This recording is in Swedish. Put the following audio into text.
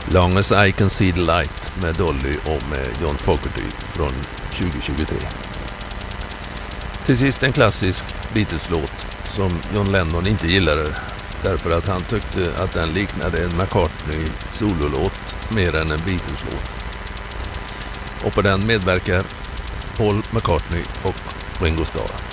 Long as I can see the light med Dolly och med John Fogerty från 2023. Till sist en klassisk Beatles-låt som John Lennon inte gillade därför att han tyckte att den liknade en McCartney-sololåt mer än en Beatles-låt. Och på den medverkar Paul McCartney och Ringo Starr.